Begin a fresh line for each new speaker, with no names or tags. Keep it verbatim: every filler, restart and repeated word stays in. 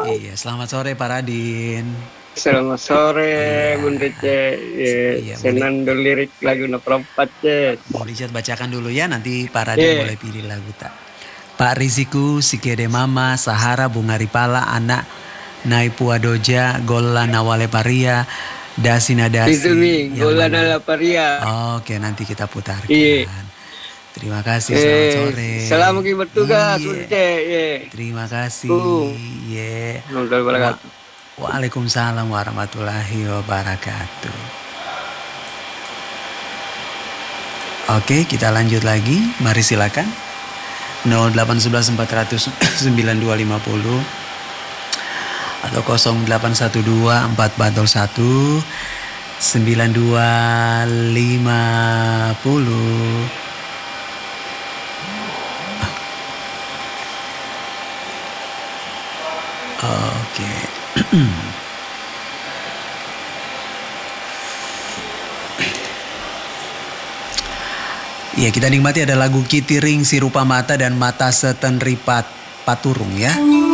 Iya, selamat sore Pak Radin.
Selamat sore,
Iya.
Bun Rice. Ye,
Iya, boleh.
senando lirik lagu na perempat, Ces.
Mau Richard bacakan dulu ya, nanti Pak Radin
Ye,
boleh pilih lagu tak. Pak Riziku, Sikede Mama, Sahara, Bunga Ripala, Anak, Naipua Doja, Golla Nawale Paria, Dasi
itu nih,
Nadasi, yang
Golana
mana?
La Paria.
Oke, nanti kita
Iya.
putarkan. Terima kasih, selamat
Eh,
sore.
selamat lagi bertugas, Bun
Iya,
Rice. Ye.
terima kasih.
Uh,
Ye.
Nol
Wa
wabarakatuh.
Waalaikumsalam warahmatullahi wabarakatuh. Oke, kita lanjut lagi. Mari silakan. nol delapan satu satu empat nol nol sembilan dua lima nol atau nol delapan satu dua empat empat nol satu sembilan dua lima nol. Oke. Ya, kita nikmati ada lagu Kitiring, Si Rupa Mata dan Mata Setenripat Paturung ya.